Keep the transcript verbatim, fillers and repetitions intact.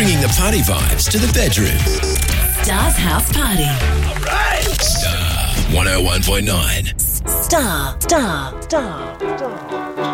bringing the party vibes to the bedroom. Star's House Party. All right. Star one oh one point nine. Star, Star, Star, Star.